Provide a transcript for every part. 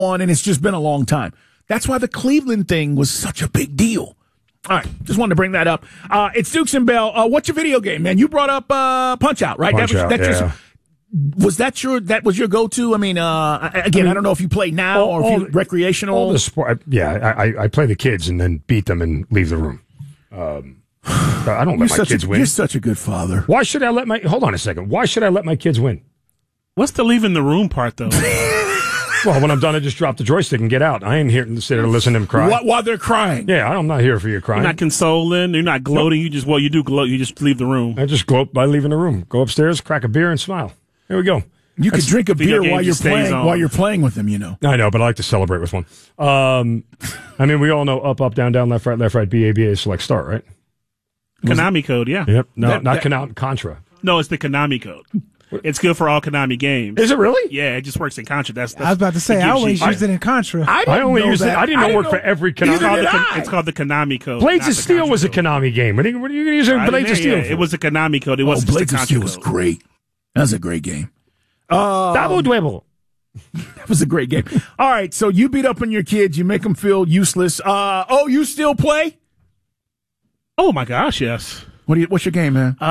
and it's just been a long time. That's why the Cleveland thing was such a big deal. All right, just wanted to bring that up. It's Dukes and Bell. What's your video game, man? You brought up Punch Out, right? Was that your go-to? I mean, again, I don't know if you play now or if you recreational. All the sport, I play the kids and then beat them and leave the room. I don't let my kids win. You're such a good father. Why should I hold on a second. Why should I let my kids win? What's the leaving the room part, though? Well, when I'm done, I just drop the joystick and get out. I ain't here to sit there and listen to them cry. While they're crying? Yeah, I'm not here for your crying. You're not consoling. You're not gloating. Nope. You do gloat. You just leave the room. I just gloat by leaving the room. Go upstairs, crack a beer, and smile. Here we go. You could drink a beer while you're playing with them, you know. I know, but I like to celebrate with one. I mean, we all know up, down, left, right, BA, select, start, right? Konami code, yeah. Yep. No, not Contra. No, it's the Konami code. It's good for all Konami games. Is it really? Yeah, it just works in Contra. I was about to say, I always used it in Contra. I only used it. I didn't know it worked for every Konami. It's called the Konami code. Blades of Steel was a Konami game. What are you going to use Blades of Steel for? It was a Konami code. It wasn't Blades of Steel was great. That was a great game. Double Dwebble. That was a great game. All right, so you beat up on your kids. You make them feel useless. You still play? Oh, my gosh, yes. What's your game, man?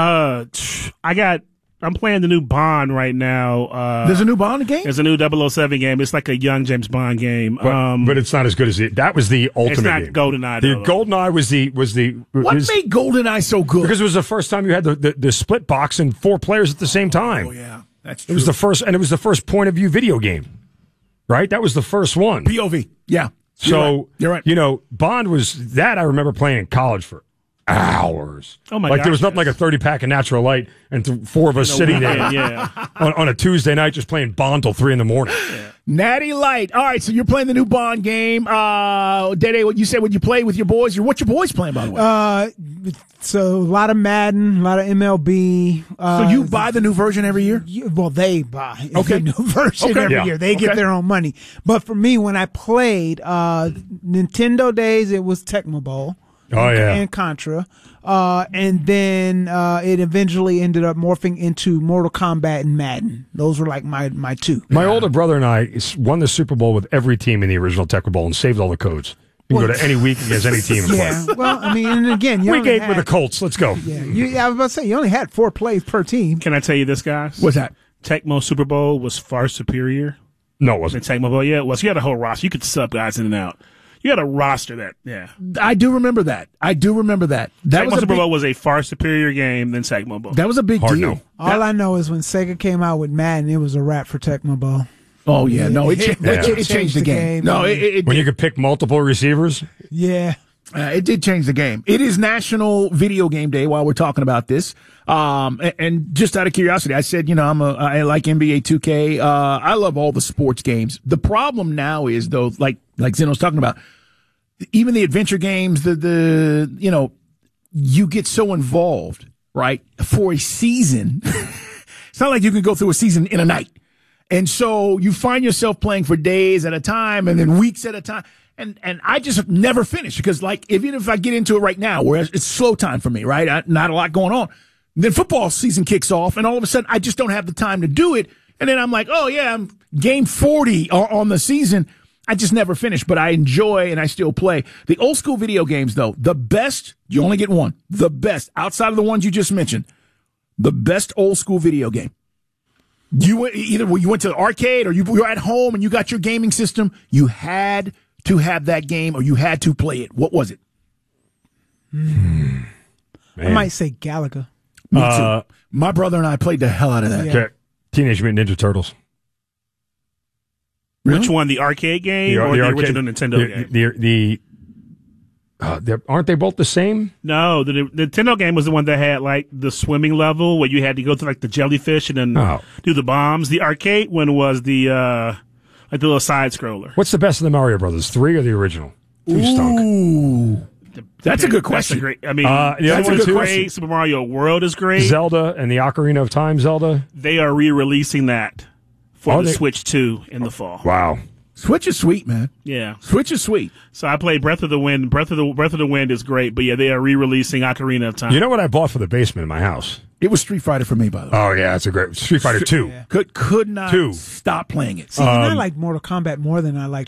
I'm playing the new Bond right now. There's a new Bond game? There's a new 007 game. It's like a young James Bond game. But it's not as good as that was the ultimate game. It's not GoldenEye, though. GoldenEye was the What made GoldenEye so good? Because it was the first time you had the split box and 4 players at the same time. Oh, yeah. That's true. It was the first point of view video game. Right? That was the first one. POV. Yeah. So, You're right. You know, Bond was that I remember playing in college for hours. Oh my god! Like there was nothing like a 30-pack of Natural Light and 4 of us sitting there on a Tuesday night just playing Bond till 3 in the morning. Yeah. Natty Light. All right, so you're playing the new Bond game. Dede, what you said? Would you play with your boys? What your boys playing, by the way? So a lot of Madden, a lot of MLB. So you buy the new version every year? They buy the new version every year. They get their own money. But for me, when I played Nintendo days, it was Tecmo Bowl. And Contra. And then it eventually ended up morphing into Mortal Kombat and Madden. Those were like my two. My older brother and I won the Super Bowl with every team in the original Tecmo Bowl and saved all the codes. You can go to any week against any team and play. Well, I mean, and again, Week 8 with the Colts. Let's go. Yeah, I was about to say, you only had 4 plays per team. Can I tell you this, guys? What's that? Tecmo Super Bowl was far superior. No, it wasn't. Tecmo Bowl, it was. You had a whole roster. You could sub guys in and out. You had a roster I do remember that. Tecmo Super Bowl was a far superior game than Tecmo Bowl. That was a big deal. No. All I know is when Sega came out with Madden, it was a wrap for Tecmo Bowl. Oh, yeah. No, it changed the game. No, when you could pick multiple receivers? Yeah. It did change the game. It is National Video Game Day while we're talking about this. And just out of curiosity, I said, I like NBA 2K. I love all the sports games. The problem now is, though, like Zeno's talking about, even the adventure games, you get so involved, right? For a season. It's not like you can go through a season in a night. And so you find yourself playing for days at a time and then weeks at a time. And I just never finish because, even if I get into it right now, where it's slow time for me, right? Not a lot going on. Then football season kicks off, and all of a sudden, I just don't have the time to do it. And then I'm like, I'm game 40 on the season. I just never finish, but I enjoy and I still play. The old school video games, though, the best, you only get one. The best, outside of the ones you just mentioned, the best old school video game. You went to the arcade or you were at home and you got your gaming system. You had to have that game or you had to play it. What was it? I might say Galaga. Me too. My brother and I played the hell out of that. Yeah. Teenage Mutant Ninja Turtles. Really? Which one, the arcade game or the original Nintendo game? Aren't they both the same? No, the Nintendo game was the one that had the swimming level where you had to go through the jellyfish and then do the bombs. The arcade one was the little side scroller. What's the best of the Mario Brothers, 3 or the original? 2 stunk. That's a good question. That's a good question. Super Mario World is great. Zelda and the Ocarina of Time Zelda. They are re-releasing that for the Switch 2 in the fall. Wow. Switch is sweet, man. Yeah. Switch is sweet. So I played Breath of the Wind. Breath of the Wind is great, but yeah, they are re-releasing Ocarina of Time. You know what I bought for the basement in my house? It was Street Fighter for me, by the way. Oh, yeah, it's a great Street Fighter 2. Yeah. Could not stop playing it. See, and I like Mortal Kombat more than I like